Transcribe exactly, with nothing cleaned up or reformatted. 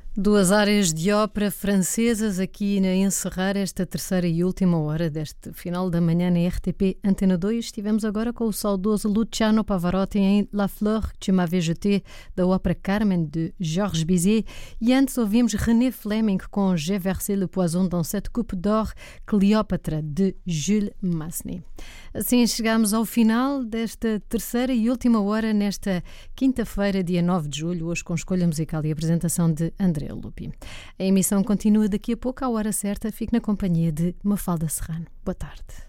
Duas áreas de ópera francesas aqui a encerrar esta terceira e última hora deste final da manhã na R T P Antena dois. Estivemos agora com o saudoso Luciano Pavarotti em La Fleur que tu m'avais jetée, da ópera Carmen, de Georges Bizet. E antes ouvimos René Fleming com J'ai versé le poison dans cette coupe d'or, Cleópatra, de Jules Massenet. Assim chegamos ao final desta terceira e última hora nesta quinta-feira, dia nove de julho, hoje com escolha musical e apresentação de André Lupi. A emissão continua daqui a pouco, à hora certa. Fique na companhia de Mafalda Serrano. Boa tarde.